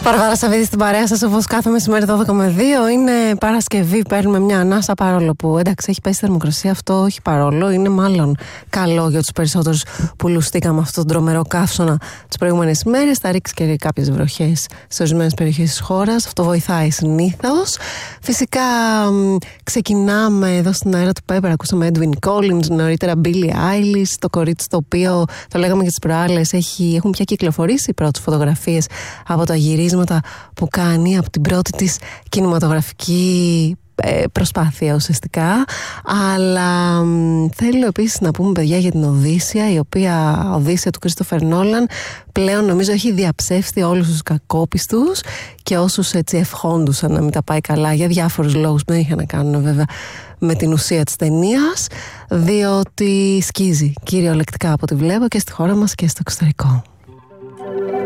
Βαρβάρα Σαββίδη στην παρέα σας, όπως κάθε μεσημέρι 12 με 2. Είναι Παρασκευή, παίρνουμε μια ανάσα, παρόλο που εντάξει έχει πέσει η θερμοκρασία, αυτό όχι παρόλο. Είναι μάλλον καλό για τους περισσότερους που λουστήκαμε αυτόν τον τρομερό καύσωνα τις προηγούμενες ημέρες. Θα ρίξει και κάποιες βροχές σε ορισμένες περιοχές της χώρας. Αυτό βοηθάει συνήθως. Φυσικά ξεκινάμε εδώ στην αέρα του Pepper. Ακούσαμε Edwin Collins, νωρίτερα Billie Eilish, το κορίτσι το οποίο, το λέγαμε και τις προάλλες, έχουν πια κυκλοφορήσει οι πρώτες φωτογραφίες από τα γυρίσματα που κάνει από την πρώτη της κινηματογραφική προσπάθεια ουσιαστικά. Αλλά θέλω επίσης να πούμε, παιδιά, για την Οδύσσια, η οποία Οδύσσια του Κρίστοφερ Νόλαν πλέον νομίζω έχει διαψεύσει όλους τους κακόπιστους και όσους έτσι ευχόντουσαν να μην τα πάει καλά για διάφορους λόγους που δεν είχαν να κάνουν βέβαια με την ουσία της ταινίας, διότι σκίζει κυριολεκτικά από ό,τι βλέπω και στη χώρα μας και στο εξωτερικό.